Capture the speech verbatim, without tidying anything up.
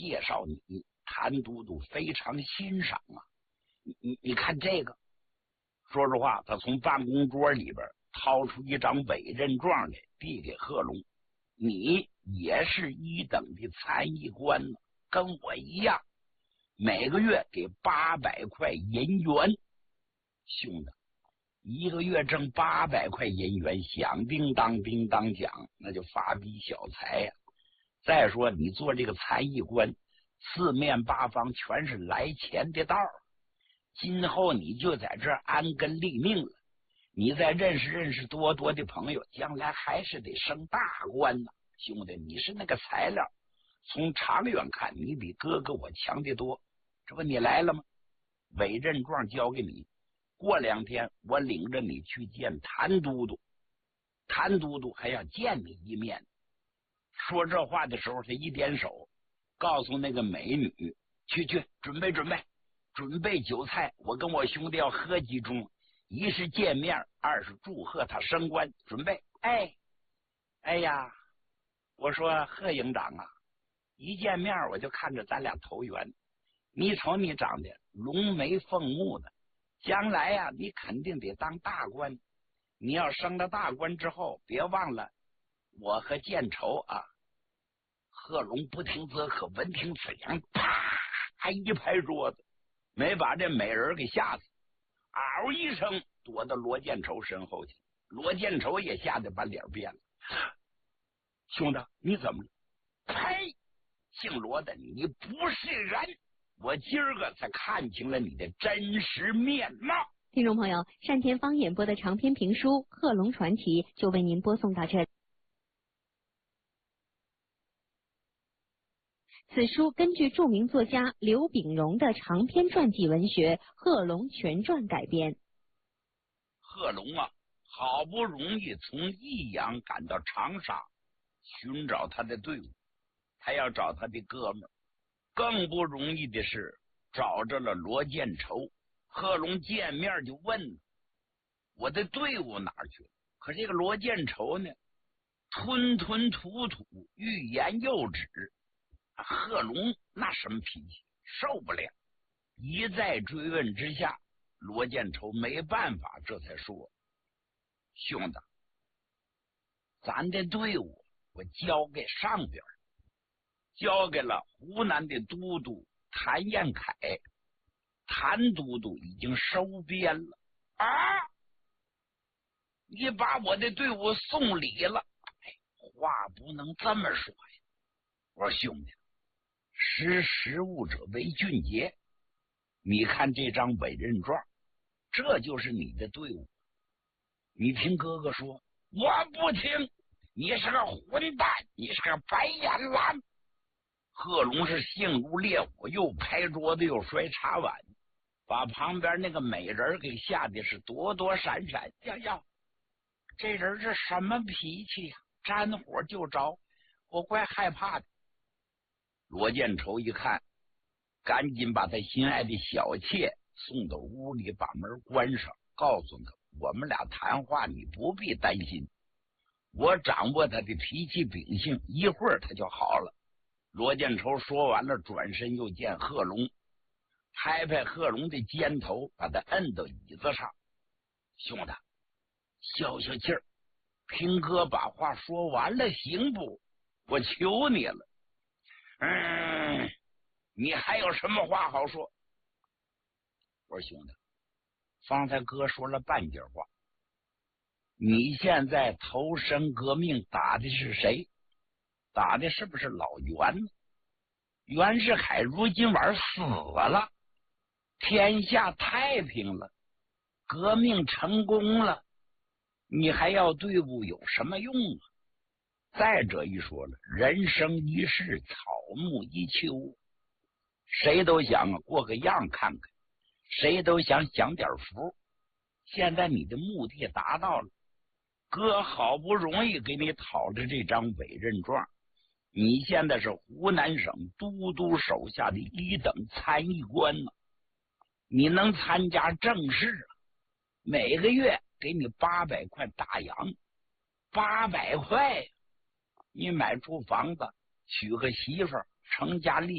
介绍你，谭都督非常欣赏啊。你你你看这个，说实话，他从办公桌里边掏出一张委任状来，递给贺龙。你也是一等的参议官呢，跟我一样，每个月给八百块银元。兄弟，一个月挣八百块银元，响叮当叮当响，那就发笔小财呀、啊。再说你做这个参议官，四面八方全是来钱的道，今后你就在这安根立命了。你再认识认识多多的朋友，将来还是得升大官呢。兄弟，你是那个材料，从长远看，你比哥哥我强得多。这不你来了吗？委任状交给你，过两天我领着你去见谭都督，谭都督还要见你一面。说这话的时候，他一点手，告诉那个美女，去去准备准备准备酒菜，我跟我兄弟要喝几盅，一是见面，二是祝贺他升官。准备。哎哎呀，我说贺营长啊，一见面我就看着咱俩投缘，你瞅你长得龙眉凤目的，将来呀、啊、你肯定得当大官。你要升了大官之后，别忘了我和建仇啊。贺龙不听则可，闻听此言，啪一拍桌子，没把这美人给吓死，嗷一声躲到罗建仇身后去。罗建仇也吓得把脸变了。兄弟，你怎么了？呸！姓罗的，你不是人！我今儿个才看清了你的真实面貌。 听众朋友，单田芳演播的长篇评书《贺龙传奇》就为您播送到这里。此书根据著名作家刘秉荣的长篇传记文学《贺龙全传》改编。 贺龙啊，好不容易从益阳赶到长沙，寻找他的队伍，他要找他的哥们儿。更不容易的是找着了罗建仇。贺龙见面就问我的队伍哪儿去了？可这个罗建仇呢，吞吞吐吐，欲言又止。贺龙那什么脾气，受不了。一再追问之下，罗建仇没办法，这才说：兄弟，咱的队伍我交给上边，交给了湖南的都督谭彦凯。谭都督已经收编了啊！你把我的队伍送礼了。哎，话不能这么说呀。我说兄弟，识时务者为俊杰。你看这张委任状，这就是你的队伍。你听哥哥说。我不听，你是个混蛋，你是个白眼狼。贺龙是性如烈火，又拍桌子又摔茶碗，把旁边那个美人给吓得是躲躲闪闪。呀呀，这人是什么脾气呀、啊？沾火就着，我怪害怕的。罗建仇一看，赶紧把他心爱的小妾送到屋里，把门关上，告诉他我们俩谈话，你不必担心，我掌握他的脾气秉性，一会儿他就好了。罗建仇说完了，转身又见贺龙，拍拍贺龙的肩头，把他摁到椅子上。兄弟，消消气儿，听哥把话说完了行不？我求你了。嗯，你还有什么话好说？我说兄弟，方才哥说了半截话，你现在投身革命打的是谁？打的是不是老袁呢？袁世凯如今晚死了，天下太平了，革命成功了，你还要队伍有什么用啊？再者一说了，人生一世，草木一秋，谁都想过个样看看，谁都想享点福。现在你的目的达到了，哥好不容易给你讨着这张委任状，你现在是湖南省都督手下的一等参议官呢，你能参加正事啊？每个月给你八百块大洋，八百块，你买处房子，娶个媳妇儿，成家立